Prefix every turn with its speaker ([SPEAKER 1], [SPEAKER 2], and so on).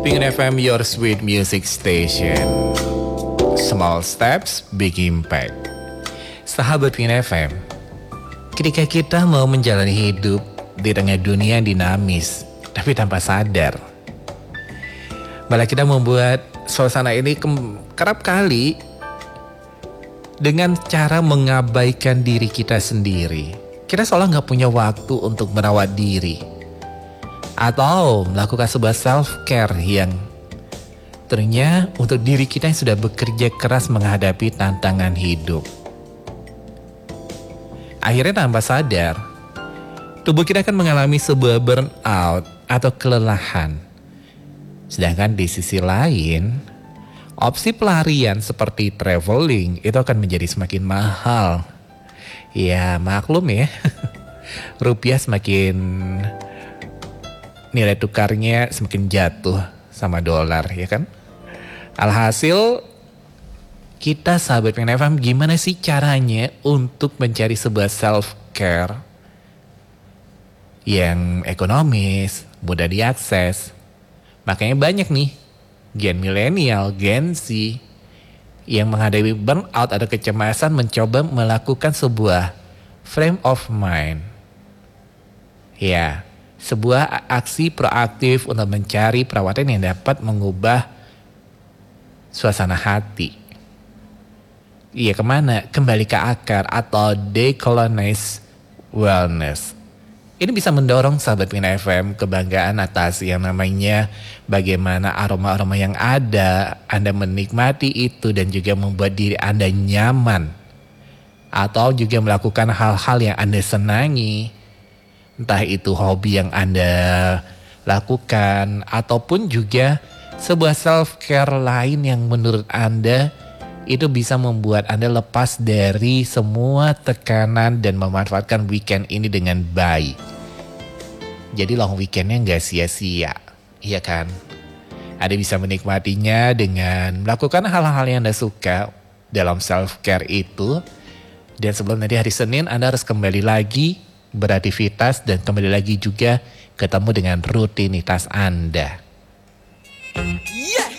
[SPEAKER 1] Pingin FM, your sweet music station. Small steps, big impact. Sahabat Pingin FM, ketika kita mau menjalani hidup di tengah dunia yang dinamis, tapi tanpa sadar, malah kita membuat suasana ini kerap kali dengan cara mengabaikan diri kita sendiri. Kita seolah gak punya waktu untuk merawat diri, atau melakukan sebuah self-care yang ternyata untuk diri kita yang sudah bekerja keras menghadapi tantangan hidup. Akhirnya tanpa sadar, tubuh kita akan mengalami sebuah burnout atau kelelahan. Sedangkan di sisi lain, opsi pelarian seperti traveling itu akan menjadi semakin mahal. Ya maklum ya, rupiah semakin, nilai tukarnya semakin jatuh sama dolar, ya kan? Alhasil, kita sahabat Pingin FM, gimana sih caranya untuk mencari sebuah self-care yang ekonomis, mudah diakses? Makanya banyak nih Gen milenial, Gen Z yang menghadapi burnout atau kecemasan mencoba melakukan sebuah frame of mind. Ya, sebuah aksi proaktif untuk mencari perawatan yang dapat mengubah suasana hati. Iya, kemana? Kembali ke akar atau decolonize wellness. Ini bisa mendorong sahabat Pingin FM kebanggaan atas yang namanya bagaimana aroma-aroma yang ada, Anda menikmati itu dan juga membuat diri Anda nyaman. Atau juga melakukan hal-hal yang Anda senangi. Entah itu hobi yang Anda lakukan ataupun juga sebuah self-care lain yang menurut Anda itu bisa membuat Anda lepas dari semua tekanan dan memanfaatkan weekend ini dengan baik. Jadi long weekendnya gak sia-sia, iya kan? Anda bisa menikmatinya dengan melakukan hal-hal yang Anda suka dalam self-care itu. Dan sebelum nanti hari Senin Anda harus kembali lagi beraktivitas dan kembali lagi juga ketemu dengan rutinitas Anda.
[SPEAKER 2] Yeah!